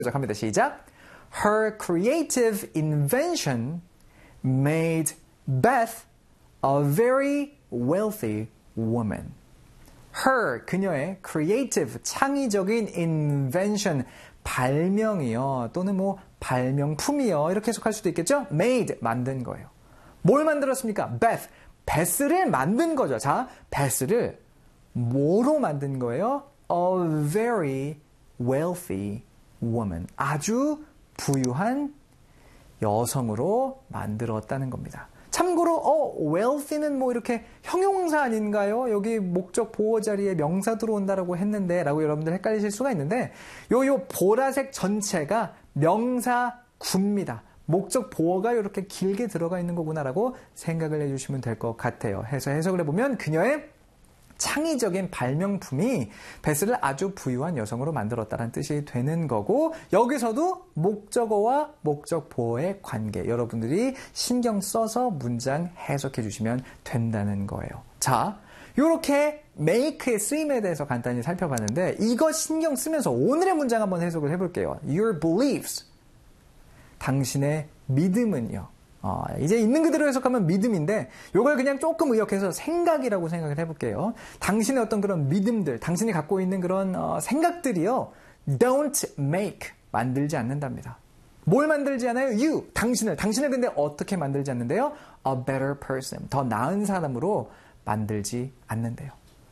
시작합니다. 시작. Her creative invention made Beth a very wealthy woman. Her, 그녀의 creative, 창의적인 invention, 발명이요. 또는 뭐 발명품이요. 이렇게 해석할 수도 있겠죠? made, 만든 거예요. 뭘 만들었습니까? Beth, 베스를 만든 거죠. 자, 베스를 뭐로 만든 거예요? A very wealthy woman. 아주 부유한 여성으로 만들었다는 겁니다. 참고로 wealthy는 뭐 이렇게 형용사 아닌가요? 여기 목적 보호 자리에 명사 들어온다라고 했는데 라고 여러분들 헷갈리실 수가 있는데 요 보라색 전체가 명사 구입니다. 목적 보호가 이렇게 길게 들어가 있는 거구나라고 생각을 해주시면 될 것 같아요. 해서 해석을 해보면 그녀의 창의적인 발명품이 베스를 아주 부유한 여성으로 만들었다는 뜻이 되는 거고 여기서도 목적어와 목적 보호의 관계 여러분들이 신경 써서 문장 해석해 주시면 된다는 거예요. 자, 이렇게 make의 쓰임에 대해서 간단히 살펴봤는데 이거 신경 쓰면서 오늘의 문장 한번 해석을 해볼게요. Your beliefs. 당신의 믿음은요. 이제 있는 그대로 해석하면 믿음인데 이걸 그냥 조금 의역해서 생각이라고 생각을 해볼게요. 당신의 어떤 그런 믿음들, 당신이 갖고 있는 그런 생각들이요. Don't make, 만들지 않는답니다. 뭘 만들지 않아요? You, 당신을 근데 어떻게 만들지 않는데요? A better person, 더 나은 사람으로 만들지 않는데요.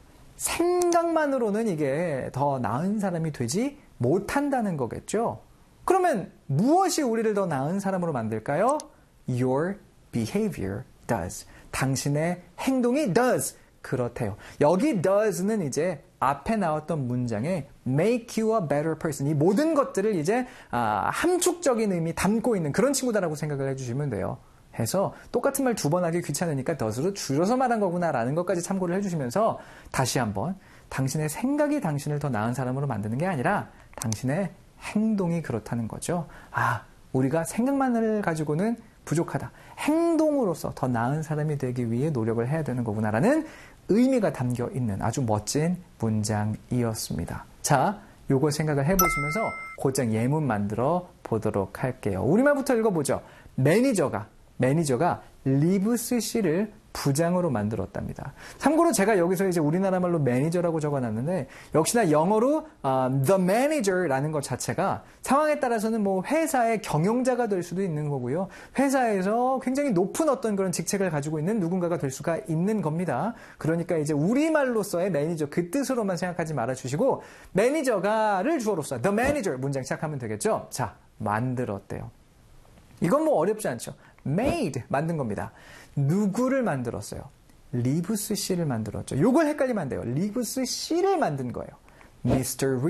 생각만으로는 이게 더 나은 사람이 되지 못한다는 거겠죠. 그러면 무엇이 우리를 더 나은 사람으로 만들까요? Your behavior does. 당신의 행동이 does. 그렇대요. 여기 does는 이제 앞에 나왔던 문장에 make you a better person. 이 모든 것들을 이제 함축적인 의미 담고 있는 그런 친구다라고 생각을 해주시면 돼요. 해서 똑같은 말 두 번 하기 귀찮으니까 does로 줄여서 말한 거구나라는 것까지 참고를 해주시면서 다시 한번 당신의 생각이 당신을 더 나은 사람으로 만드는 게 아니라 당신의 행동이 그렇다는 거죠. 우리가 생각만을 가지고는 부족하다. 행동으로서 더 나은 사람이 되기 위해 노력을 해야 되는 거구나라는 의미가 담겨 있는 아주 멋진 문장이었습니다. 자, 요거 생각을 해보시면서 곧장 예문 만들어 보도록 할게요. 우리말부터 읽어보죠. 매니저가 리브스 씨를 부장으로 만들었답니다. 참고로 제가 여기서 이제 우리나라 말로 매니저라고 적어놨는데 역시나 영어로 the manager라는 것 자체가 상황에 따라서는 뭐 회사의 경영자가 될 수도 있는 거고요. 회사에서 굉장히 높은 어떤 그런 직책을 가지고 있는 누군가가 될 수가 있는 겁니다. 그러니까 이제 우리말로서의 매니저 그 뜻으로만 생각하지 말아주시고 매니저가를 주어로 써 the manager 문장 시작하면 되겠죠. 자, 만들었대요. 이건 뭐 어렵지 않죠. made, 만든 겁니다. 누구를 만들었어요? 리브스 씨를 만들었죠. 요걸 헷갈리면 안 돼요. 리브스 씨를 만든 거예요. Mr.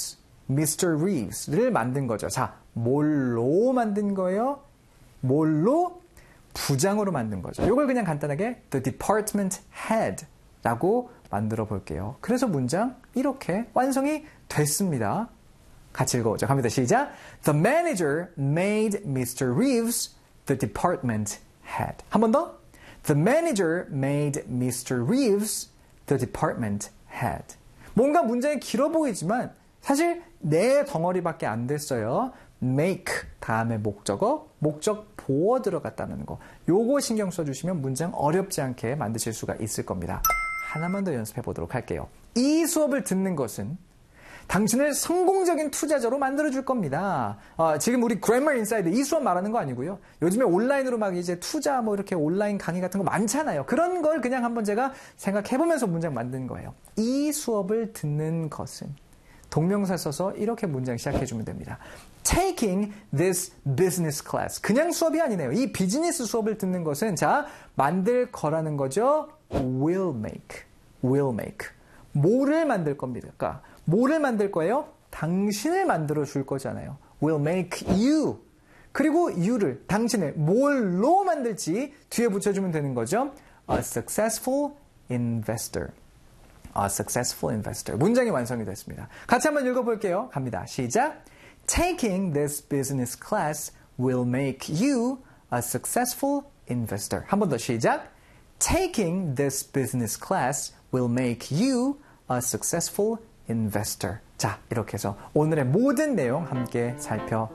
Reeves를 만든 거죠. 자, 뭘로 만든 거예요? 뭘로? 부장으로 만든 거죠. 요걸 그냥 간단하게 The Department Head라고 만들어 볼게요. 그래서 문장 이렇게 완성이 됐습니다. 같이 읽어보죠. 갑니다. 시작. The manager made Mr. Reeves the department head. 한 번 더. The manager made Mr. Reeves the department head. 뭔가 문장이 길어 보이지만 사실 네 덩어리밖에 안 됐어요. make 다음에 목적어, 목적 보어 들어갔다는 거. 요거 신경 써주시면 문장 어렵지 않게 만드실 수가 있을 겁니다. 하나만 더 연습해 보도록 할게요. 이 수업을 듣는 것은 당신을 성공적인 투자자로 만들어줄 겁니다. 지금 우리 Grammar Inside 이 수업 말하는 거 아니고요. 요즘에 온라인으로 막 이제 투자 뭐 이렇게 온라인 강의 같은 거 많잖아요. 그런 걸 그냥 한번 제가 생각해보면서 문장 만든 거예요. 이 수업을 듣는 것은 동명사 써서 이렇게 문장 시작해주면 됩니다. Taking this business class. 그냥 수업이 아니네요. 이 비즈니스 수업을 듣는 것은 자, 만들 거라는 거죠. Will make. 뭐를 만들 겁니까? 뭐를 만들 거예요? 당신을 만들어 줄 거잖아요. Will make you. 그리고 you를, 당신을 뭘로 만들지 뒤에 붙여주면 되는 거죠. A successful investor. 문장이 완성이 됐습니다. 같이 한번 읽어볼게요. 갑니다. 시작. Taking this business class will make you a successful investor. 한 번 더 시작. Taking this business class will make you a successful investor. 자, 이렇게 해서 오늘의 모든 내용 함께